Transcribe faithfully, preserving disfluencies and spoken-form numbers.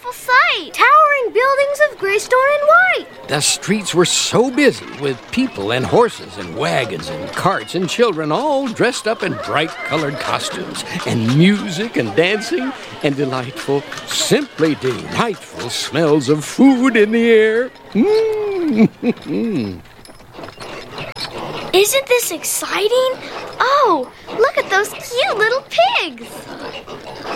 wonderful sight. Towering buildings of gray stone and white. The streets were so busy with people and horses and wagons and carts and children all dressed up in bright-colored costumes and music and dancing and delightful, simply delightful smells of food in the air. Mm. Isn't this exciting? Oh, look at those cute little pigs.